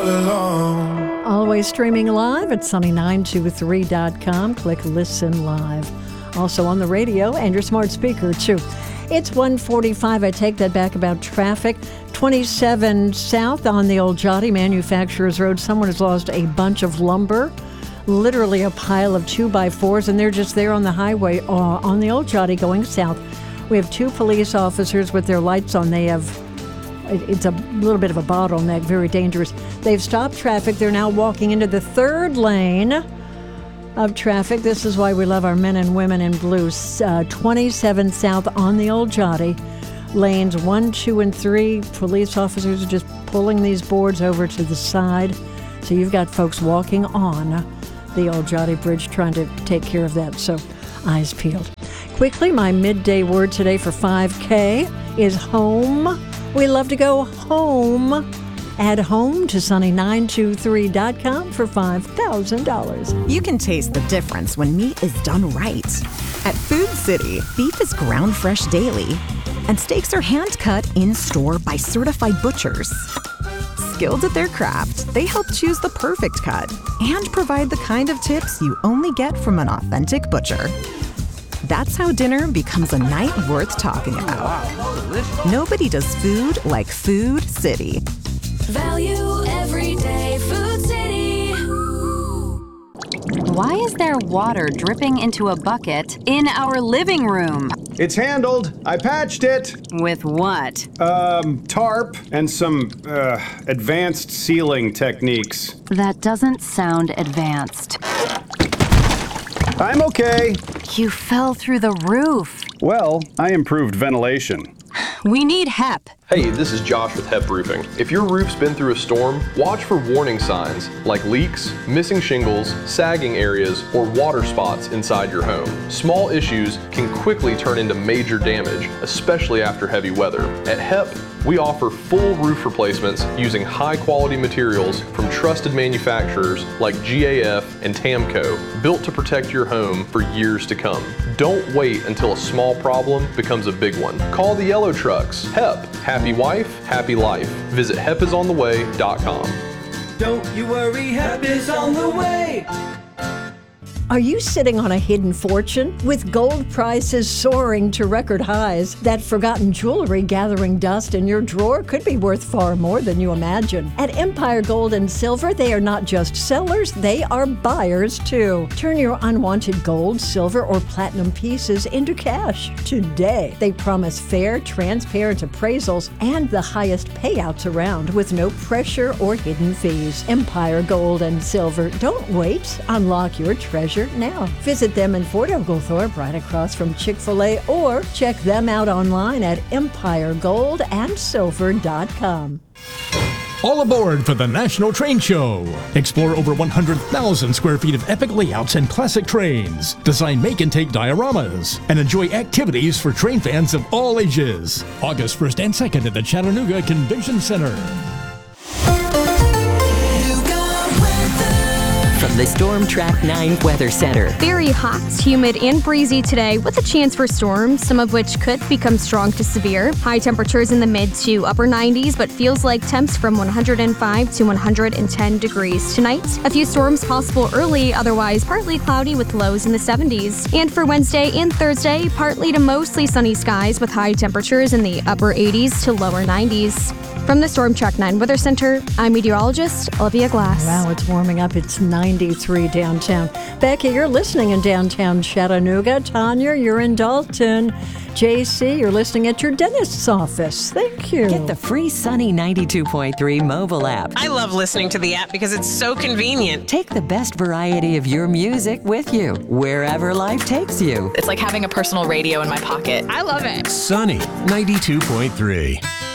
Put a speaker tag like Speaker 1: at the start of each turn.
Speaker 1: alone.
Speaker 2: Always streaming live at sunny923.com. Click Listen Live. Also on the radio and your smart speaker, too. It's 1:45. I take that back about traffic. 27 south on the old Jotty Manufacturers Road. Someone has lost a bunch of lumber. Literally a pile of 2x4s, and they're just there on the highway on the old Jotty going south. We have 2 police officers with their lights on. It's a little bit of a bottleneck, very dangerous. They've stopped traffic. They're now walking into the 3rd lane of traffic. This is why we love our men and women in blue. 27 south on the old Jotty. Lanes 1, 2, and 3. Police officers are just pulling these boards over to the side. So you've got folks walking on the old Jotty Bridge trying to take care of that. So eyes peeled. Quickly, my midday word today for 5K is home. We love to go home. Add home to sunny923.com for $5,000.
Speaker 3: You can taste the difference when meat is done right. At Food City, beef is ground fresh daily, and steaks are hand-cut in-store by certified butchers. Skilled at their craft, they help choose the perfect cut and provide the kind of tips you only get from an authentic butcher. That's how dinner becomes a night worth talking about. Nobody does food like Food City.
Speaker 4: Value every day, Food City.
Speaker 5: Why is there water dripping into a bucket in our living room?
Speaker 6: It's handled. I patched it.
Speaker 5: With what?
Speaker 6: Tarp and some, advanced sealing techniques.
Speaker 5: That doesn't sound advanced.
Speaker 6: I'm okay.
Speaker 5: You fell through the roof.
Speaker 6: Well, I improved ventilation.
Speaker 5: We need HEP.
Speaker 7: Hey, this is Josh with HEP Roofing. If your roof's been through a storm, watch for warning signs like leaks, missing shingles, sagging areas, or water spots inside your home. Small issues can quickly turn into major damage, especially after heavy weather. At HEP, we offer full roof replacements using high-quality materials from trusted manufacturers like GAF and TAMCO, built to protect your home for years to come. Don't wait until a small problem becomes a big one. Call the yellow trucks. HEP. Happy wife, happy life. Visit hepisontheway.com.
Speaker 1: Don't you worry, HEP is on the way.
Speaker 2: Are you sitting on a hidden fortune? With gold prices soaring to record highs, that forgotten jewelry gathering dust in your drawer could be worth far more than you imagine. At Empire Gold and Silver, they are not just sellers, they are buyers too. Turn your unwanted gold, silver, or platinum pieces into cash today. They promise fair, transparent appraisals and the highest payouts around with no pressure or hidden fees. Empire Gold and Silver. Don't wait. Unlock your treasure now. Visit them in Fort Oglethorpe, right across from Chick-fil-A, or check them out online at empiregoldandsilver.com.
Speaker 8: All aboard for the National Train Show. Explore over 100,000 square feet of epic layouts and classic trains. Design make and take dioramas. And enjoy activities for train fans of all ages. August 1st and 2nd at the Chattanooga Convention Center.
Speaker 9: From the Storm Track 9 Weather Center.
Speaker 10: Very hot, humid, and breezy today with a chance for storms, some of which could become strong to severe. High temperatures in the mid to upper 90s, but feels like temps from 105 to 110 degrees. Tonight, a few storms possible early, otherwise partly cloudy with lows in the 70s. And for Wednesday and Thursday, partly to mostly sunny skies with high temperatures in the upper 80s to lower 90s. From the Storm Track 9 Weather Center, I'm meteorologist Olivia Glass.
Speaker 2: Wow, it's warming up. It's 93 downtown. Becky, you're listening in downtown Chattanooga. Tanya, you're in Dalton. JC, you're listening at your dentist's office. Thank you.
Speaker 9: Get the free Sunny 92.3 mobile app.
Speaker 11: I love listening to the app because it's so convenient.
Speaker 9: Take the best variety of your music with you, wherever life takes you.
Speaker 12: It's like having a personal radio in my pocket.
Speaker 11: I love it.
Speaker 13: Sunny 92.3.